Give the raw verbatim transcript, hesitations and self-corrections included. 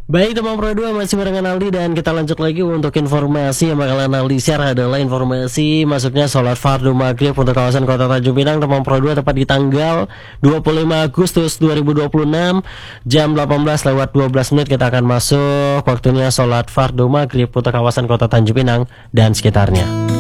Baik teman Pro dua, masih barengan Aldi dan kita lanjut lagi untuk informasi yang bakalan Aldi share adalah informasi masuknya sholat fardu maghrib untuk kawasan Kota Tanjung Pinang teman Pro dua tepat di tanggal dua puluh lima Agustus dua ribu dua puluh enam jam delapan belas lewat dua belas menit kita akan masuk waktunya sholat fardu maghrib untuk kawasan Kota Tanjung Pinang dan sekitarnya.